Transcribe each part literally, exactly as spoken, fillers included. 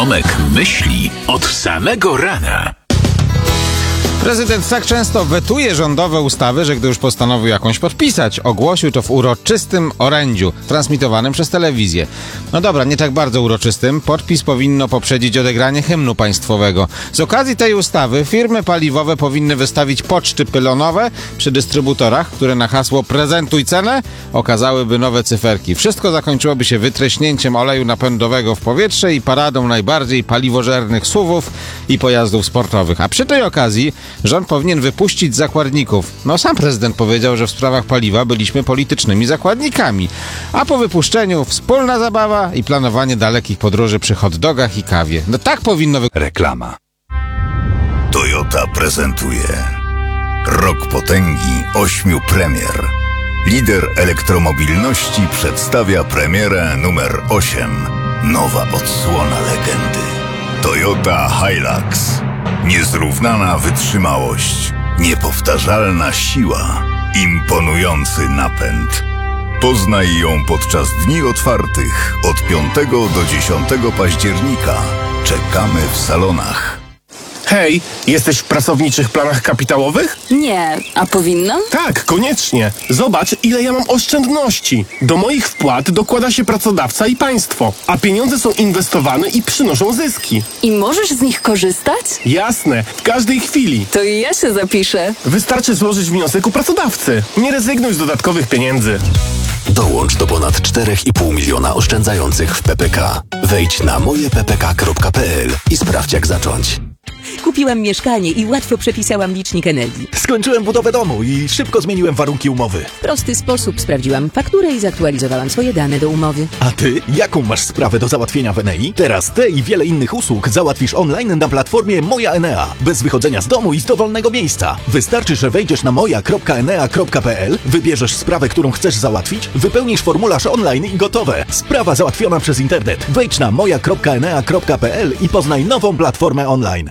Tomek myśli od samego rana. Prezydent tak często wetuje rządowe ustawy, że gdy już postanowił jakąś podpisać, ogłosił to w uroczystym orędziu, transmitowanym przez telewizję. No dobra, nie tak bardzo uroczystym. Podpis powinno poprzedzić odegranie hymnu państwowego. Z okazji tej ustawy firmy paliwowe powinny wystawić poczty pylonowe przy dystrybutorach, które na hasło "prezentuj cenę" okazałyby nowe cyferki. Wszystko zakończyłoby się wytreśnięciem oleju napędowego w powietrze i paradą najbardziej paliwożernych suwów i pojazdów sportowych. A przy tej okazji rząd powinien wypuścić zakładników. No sam prezydent powiedział, że w sprawach paliwa byliśmy politycznymi zakładnikami. A po wypuszczeniu wspólna zabawa i planowanie dalekich podróży przy hot dogach i kawie. No tak powinno wy... Reklama. Toyota prezentuje Rok potęgi ośmiu premier. Lider elektromobilności przedstawia premierę numer osiem. Nowa odsłona legendy. Toyota Hilux. Niezrównana wytrzymałość, niepowtarzalna siła, imponujący napęd. Poznaj ją podczas dni otwartych od piątego do dziesiątego października. Czekamy w salonach. Hej, jesteś w pracowniczych planach kapitałowych? Nie, a powinnam? Tak, koniecznie. Zobacz, ile ja mam oszczędności. Do moich wpłat dokłada się pracodawca i państwo, a pieniądze są inwestowane i przynoszą zyski. I możesz z nich korzystać? Jasne, w każdej chwili. To i ja się zapiszę. Wystarczy złożyć wniosek u pracodawcy. Nie rezygnuj z dodatkowych pieniędzy. Dołącz do ponad cztery i pół miliona oszczędzających w P P K. Wejdź na moje p p k kropka p l i sprawdź, jak zacząć. Kupiłam mieszkanie i łatwo przepisałam licznik energii. Skończyłem budowę domu i szybko zmieniłem warunki umowy. W prosty sposób sprawdziłam fakturę i zaktualizowałam swoje dane do umowy. A ty, jaką masz sprawę do załatwienia w Enei? Teraz te i wiele innych usług załatwisz online na platformie Moja Enea. Bez wychodzenia z domu i z dowolnego miejsca. Wystarczy, że wejdziesz na moja kropka enea kropka p l, wybierzesz sprawę, którą chcesz załatwić, wypełnisz formularz online i gotowe. Sprawa załatwiona przez internet. Wejdź na moja kropka enea kropka p l i poznaj nową platformę online.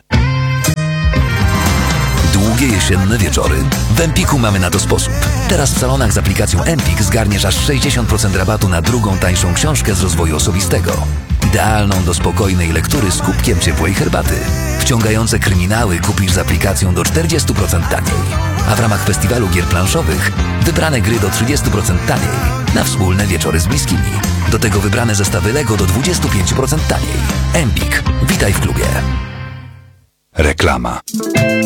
Długie jesienne wieczory? W Empiku mamy na to sposób. Teraz w salonach z aplikacją Empik zgarniesz aż sześćdziesiąt procent rabatu na drugą tańszą książkę z rozwoju osobistego. Idealną do spokojnej lektury z kubkiem ciepłej herbaty. Wciągające kryminały kupisz z aplikacją do czterdzieści procent taniej. A w ramach festiwalu gier planszowych wybrane gry do trzydzieści procent taniej. Na wspólne wieczory z bliskimi. Do tego wybrane zestawy Lego do dwadzieścia pięć procent taniej. Empik. Witaj w klubie. Reklama.